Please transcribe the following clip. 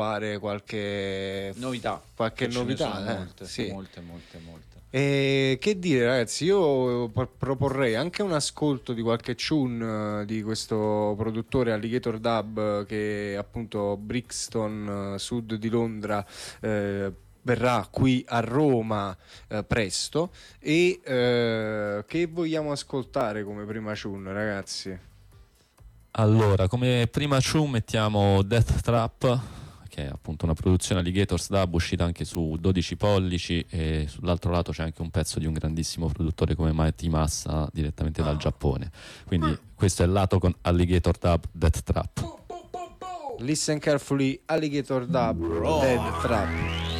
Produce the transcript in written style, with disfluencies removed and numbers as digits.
fare qualche novità, qualche ce ne novità, sono molte, sì. molte. E che dire, ragazzi, io proporrei anche un ascolto di qualche tune di questo produttore Alligator Dub, che appunto Brixton, sud di Londra, verrà qui a Roma presto. E che vogliamo ascoltare come prima tune, ragazzi? Allora, come prima tune mettiamo Death Trap, che è appunto una produzione Alligators Dub uscita anche su 12 pollici, e sull'altro lato c'è anche un pezzo di un grandissimo produttore come Mighty Massa direttamente dal Giappone. Quindi questo è il lato con Alligator Dub Death Trap. Listen carefully, Alligator Dub, Death Trap.